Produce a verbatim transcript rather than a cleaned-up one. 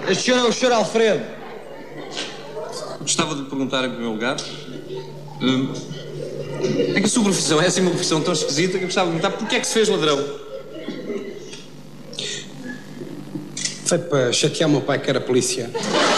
Este senhor é o senhor Alfredo. Gostava de lhe perguntar, em primeiro lugar, hum, é que a sua profissão é assim uma profissão tão esquisita que eu gostava de perguntar porque é que se fez ladrão? Foi para chatear o meu pai, que era polícia.